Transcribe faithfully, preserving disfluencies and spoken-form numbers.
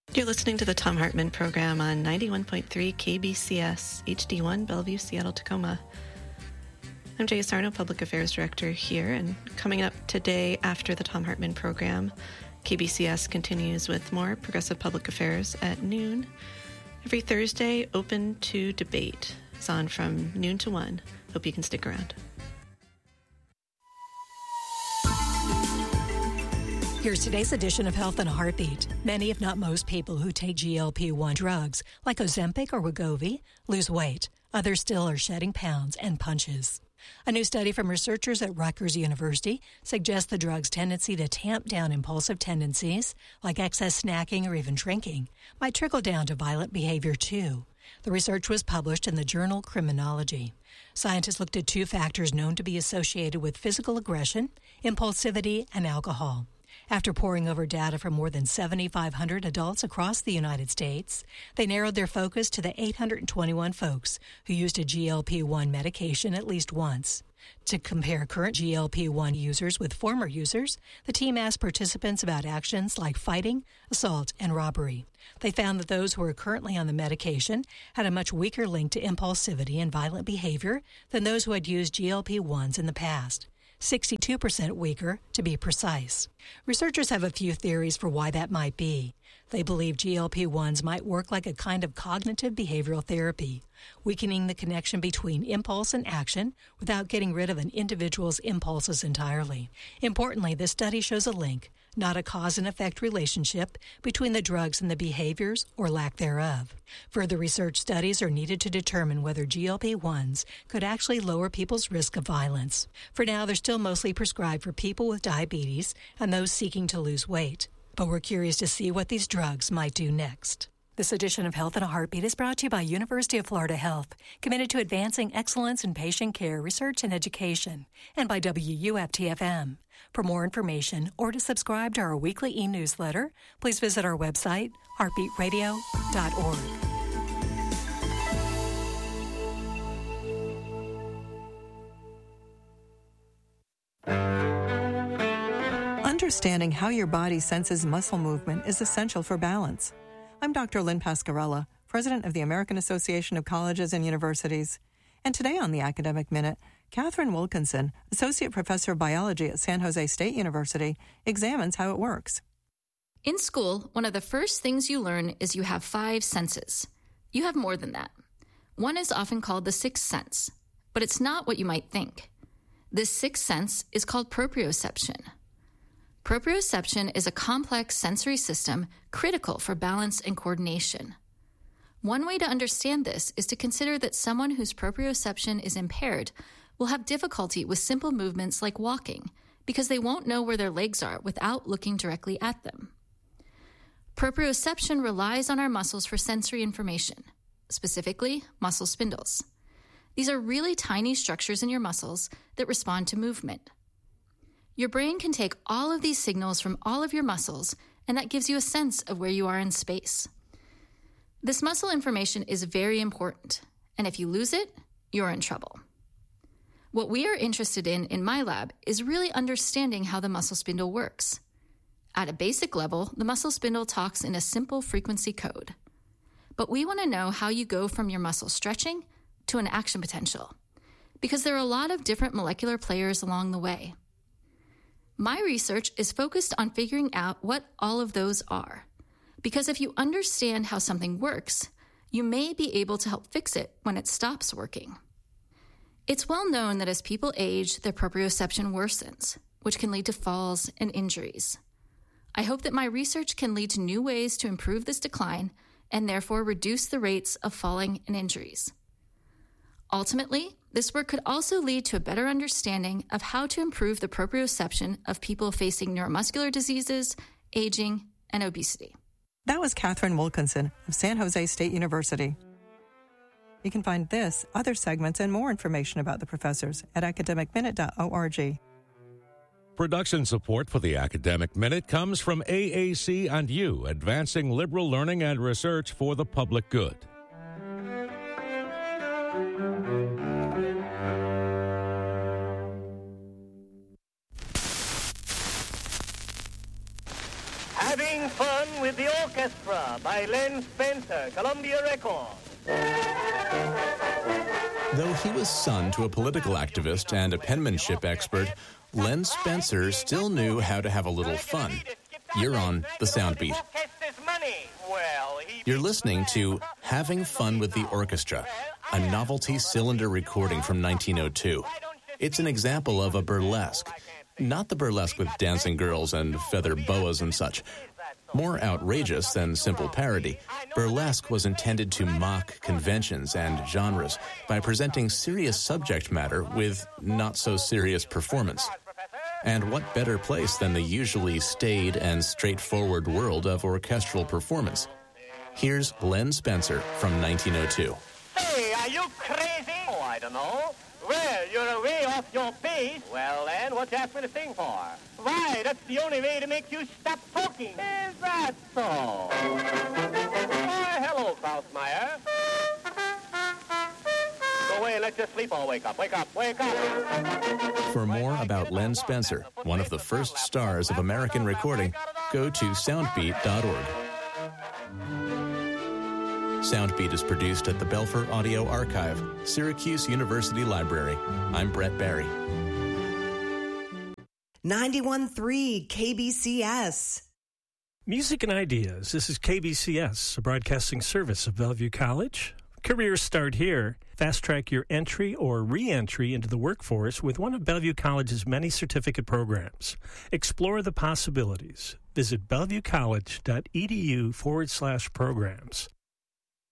You're listening to the Thom Hartmann program on ninety-one point three K B C S, H D one, Bellevue, Seattle, Tacoma. I'm Jay Sarno, Public Affairs Director here, and coming up today after the Thom Hartmann program, K B C S continues with more Progressive Public Affairs at noon. Every Thursday, Open to Debate is on from noon to one. Hope you can stick around. Here's today's edition of Health in a Heartbeat. Many, if not most, people who take G L P one drugs, like Ozempic or Wegovy, lose weight. Others still are shedding pounds and punches. A new study from researchers at Rutgers University suggests the drug's tendency to tamp down impulsive tendencies, like excess snacking or even drinking, might trickle down to violent behavior too. The research was published in the journal Criminology. Scientists looked at two factors known to be associated with physical aggression, impulsivity, and alcohol. After poring over data from more than seventy-five hundred adults across the United States, they narrowed their focus to the eight hundred twenty-one folks who used a G L P one medication at least once. To compare current G L P one users with former users, the team asked participants about actions like fighting, assault, and robbery. They found that those who were currently on the medication had a much weaker link to impulsivity and violent behavior than those who had used G L P ones in the past. sixty-two percent weaker, to be precise. Researchers have a few theories for why that might be. They believe G L P ones might work like a kind of cognitive behavioral therapy, weakening the connection between impulse and action without getting rid of an individual's impulses entirely. Importantly, this study shows a link, not a cause and effect relationship, between the drugs and the behaviors or lack thereof. Further research studies are needed to determine whether G L P ones could actually lower people's risk of violence. For now, they're still mostly prescribed for people with diabetes and those seeking to lose weight. But we're curious to see what these drugs might do next. This edition of Health in a Heartbeat is brought to you by University of Florida Health, committed to advancing excellence in patient care, research, and education, and by W U F T F M. For more information or to subscribe to our weekly e-newsletter, please visit our website, heartbeat radio dot org. Understanding how your body senses muscle movement is essential for balance. I'm Doctor Lynn Pascarella, President of the American Association of Colleges and Universities. And today on the Academic Minute, Catherine Wilkinson, Associate Professor of Biology at San Jose State University, examines how it works. In school, one of the first things you learn is you have five senses. You have more than that. One is often called the sixth sense, but it's not what you might think. This sixth sense is called proprioception. Proprioception is a complex sensory system critical for balance and coordination. One way to understand this is to consider that someone whose proprioception is impaired will have difficulty with simple movements like walking because they won't know where their legs are without looking directly at them. Proprioception relies on our muscles for sensory information, specifically muscle spindles. These are really tiny structures in your muscles that respond to movement. Your brain can take all of these signals from all of your muscles, and that gives you a sense of where you are in space. This muscle information is very important, and if you lose it, you're in trouble. What we are interested in in my lab is really understanding how the muscle spindle works. At a basic level, the muscle spindle talks in a simple frequency code. But we want to know how you go from your muscle stretching to an action potential, because there are a lot of different molecular players along the way. My research is focused on figuring out what all of those are, because if you understand how something works, you may be able to help fix it when it stops working. It's well known that as people age, their proprioception worsens, which can lead to falls and injuries. I hope that my research can lead to new ways to improve this decline and therefore reduce the rates of falling and injuries. Ultimately, this work could also lead to a better understanding of how to improve the proprioception of people facing neuromuscular diseases, aging, and obesity. That was Catherine Wilkinson of San Jose State University. You can find this, other segments, and more information about the professors at academic minute dot org. Production support for the Academic Minute comes from A A C and U, advancing liberal learning and research for the public good. Having Fun with the Orchestra by Len Spencer, Columbia Records. Though he was son to a political activist and a penmanship expert, Len Spencer still knew how to have a little fun. You're on The Soundbeat. You're listening to Having Fun with the Orchestra, a novelty cylinder recording from nineteen oh two. It's an example of a burlesque. Not the burlesque with dancing girls and feather boas and such. More outrageous than simple parody, burlesque was intended to mock conventions and genres by presenting serious subject matter with not-so-serious performance. And what better place than the usually staid and straightforward world of orchestral performance? Here's Len Spencer from nineteen oh two. Hey, are you crazy? Oh, I don't know. Well, you're way off your base. Well, then, what you ask me to sing for? Why, that's the only way to make you stop talking. Is that so? Why, hello, Krausmeyer. Go away and let you sleep or wake up. Wake up, wake up. For more about Len Spencer, one of the first stars of American recording, go to soundbeat dot org. Soundbeat is produced at the Belfer Audio Archive, Syracuse University Library. I'm Brett Barry. ninety-one point three K B C S. Music and Ideas. This is K B C S, a broadcasting service of Bellevue College. Careers start here. Fast track your entry or re-entry into the workforce with one of Bellevue College's many certificate programs. Explore the possibilities. Visit bellevuecollege.edu forward slash programs.